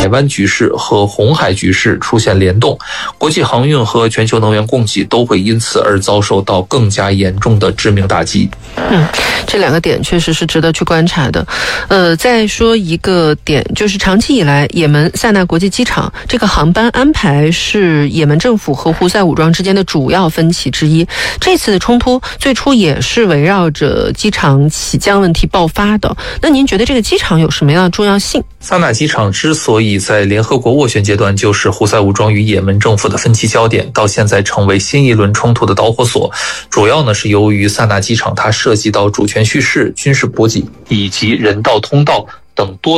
湾局势和红海局势出现联动，国际航运和全球能源供给都会因此而遭受到更加严重的致命打击。 这两个点确实是值得去观察的。再说一个点，就是长期以来，也门萨那国际机场这个航班安排是也门政府和胡塞武装之间的主要分歧之一。这次的冲突最初也是围绕着机场起降问题爆发的。那您觉得这个机场有什么样的重要性？ 萨那机场之所以在联合国斡旋阶段就是胡塞武装与也门政府的分歧焦点，到现在成为新一轮冲突的导火索，主要呢是由于萨那机场它涉及到主权叙事、军事补给以及人道通道等多